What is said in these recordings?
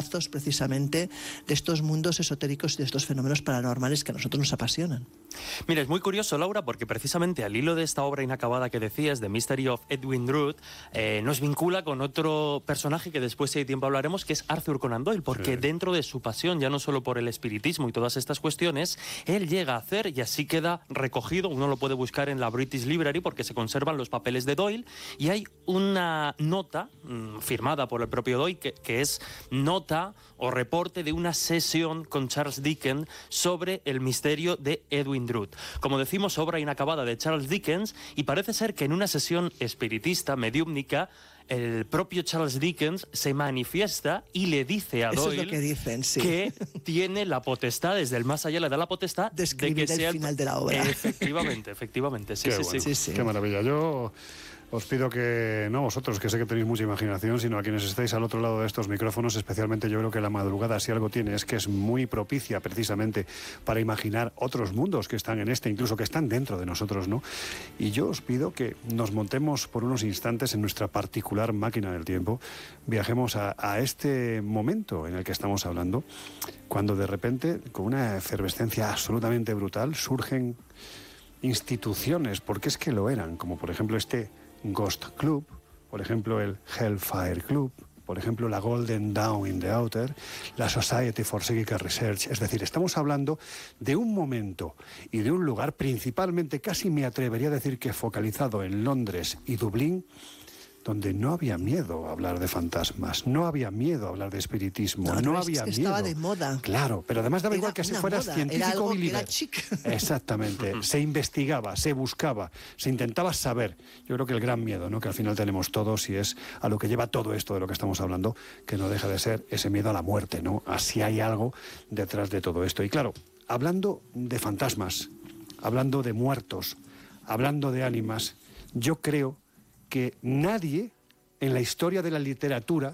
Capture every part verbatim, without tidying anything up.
lazos precisamente de estos mundos esotéricos y de estos fenómenos paranormales que a nosotros nos apasionan. Mira, es muy curioso, Laura, porque precisamente al hilo de esta obra inacabada que decías, The Mystery of Edwin Drood, eh, nos vincula con otro personaje que después, si hay tiempo, hablaremos, que es Arthur Conan Doyle, porque sí. dentro de su pasión, ya no solo por el espiritismo y todas estas cuestiones, él llega a hacer, y así queda recogido, uno lo puede buscar en la British Library porque se conservan los papeles de Doyle, y hay una nota mmm, firmada por el propio Doyle, que, que es nota o reporte de una sesión con Charles Dickens sobre el misterio de Edwin Drood. Como decimos, obra inacabada de Charles Dickens, y parece ser que en una sesión espiritista, mediúmnica, el propio Charles Dickens se manifiesta y le dice a Doyle Eso es lo que, dicen, sí. que tiene la potestad, desde el más allá le da la potestad de escribir de que sea el final de la obra. Efectivamente, efectivamente. Sí, Qué sí, bueno, sí, sí. Qué maravilla. Yo os pido que, no vosotros, que sé que tenéis mucha imaginación, sino a quienes estáis al otro lado de estos micrófonos, especialmente yo creo que la madrugada, si algo tiene, es que es muy propicia precisamente para imaginar otros mundos que están en este, incluso que están dentro de nosotros, ¿no? Y yo os pido que nos montemos por unos instantes en nuestra particular máquina del tiempo, viajemos a, a este momento en el que estamos hablando, cuando de repente, con una efervescencia absolutamente brutal, surgen instituciones, porque es que lo eran, como por ejemplo este Ghost Club, por ejemplo el Hellfire Club, por ejemplo la Golden Dawn in the Outer, la Society for Psychic Research. Es decir, estamos hablando de un momento y de un lugar, principalmente, casi me atrevería a decir que focalizado en Londres y Dublín, donde no había miedo a hablar de fantasmas, no había miedo a hablar de espiritismo, no, no había es que miedo. Estaba de moda. Claro, pero además daba era igual que se fueras moda. científico era algo o que believer. era chic. Exactamente, se investigaba, se buscaba, se intentaba saber. Yo creo que el gran miedo, ¿no?, que al final tenemos todos, y es a lo que lleva todo esto de lo que estamos hablando, que no deja de ser ese miedo a la muerte, ¿no? Así hay algo detrás de todo esto. Y claro, hablando de fantasmas, hablando de muertos, hablando de ánimas, yo creo que nadie en la historia de la literatura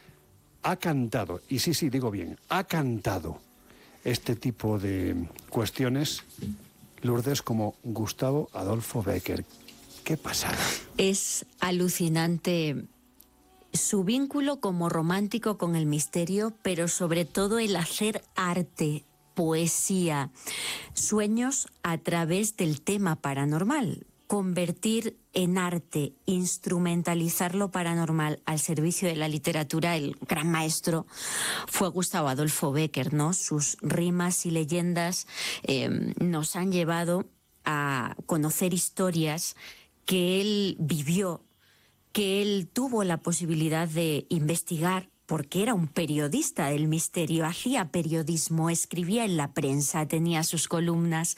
ha cantado, y sí, sí, digo bien, ha cantado este tipo de cuestiones, Lourdes, como Gustavo Adolfo Bécquer. ¿Qué pasará? Es alucinante su vínculo como romántico con el misterio, pero sobre todo el hacer arte, poesía, sueños a través del tema paranormal. Convertir en arte, instrumentalizar lo paranormal al servicio de la literatura, el gran maestro fue Gustavo Adolfo Bécquer, ¿no? Sus rimas y leyendas eh, nos han llevado a conocer historias que él vivió, que él tuvo la posibilidad de investigar, porque era un periodista del misterio, hacía periodismo, escribía en la prensa, tenía sus columnas.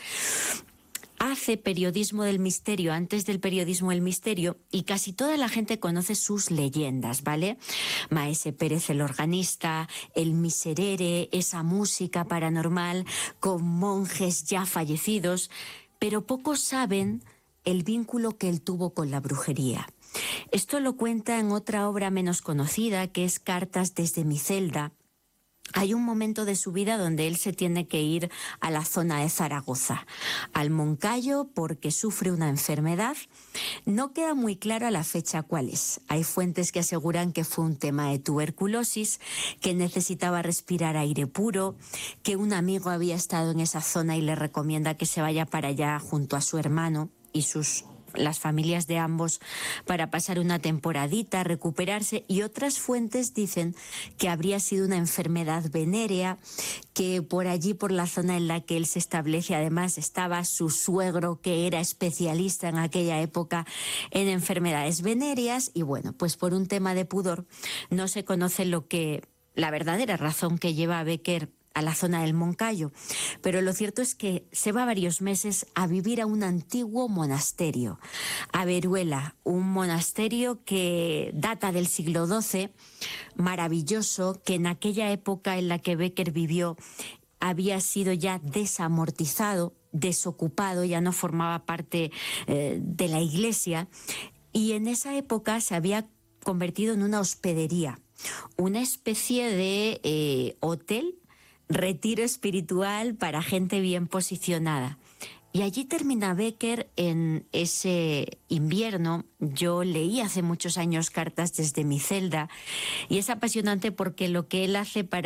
Hace periodismo del misterio antes del periodismo del misterio, y casi toda la gente conoce sus leyendas, ¿vale? Maese Pérez el organista, el Miserere, esa música paranormal con monjes ya fallecidos, pero pocos saben el vínculo que él tuvo con la brujería. Esto lo cuenta en otra obra menos conocida, que es Cartas desde mi celda. Hay un momento de su vida donde él se tiene que ir a la zona de Zaragoza, al Moncayo, porque sufre una enfermedad. No queda muy clara la fecha cuál es. Hay fuentes que aseguran que fue un tema de tuberculosis, que necesitaba respirar aire puro, que un amigo había estado en esa zona y le recomienda que se vaya para allá junto a su hermano y sus las familias de ambos para pasar una temporadita, recuperarse, y otras fuentes dicen que habría sido una enfermedad venérea, que por allí, por la zona en la que él se establece, además estaba su suegro, que era especialista en aquella época en enfermedades venéreas, y bueno, pues por un tema de pudor no se conoce lo que la verdadera razón que lleva a Bécquer a la zona del Moncayo, pero lo cierto es que se va varios meses a vivir a un antiguo monasterio, a Veruela, un monasterio que data del siglo doce, maravilloso, que en aquella época en la que Bécquer vivió había sido ya desamortizado, desocupado, ya no formaba parte eh, de la iglesia, y en esa época se había convertido en una hospedería, una especie de eh, hotel, retiro espiritual para gente bien posicionada. Y allí termina Bécquer en ese invierno. Yo leí hace muchos años Cartas desde mi celda, y es apasionante porque lo que él hace para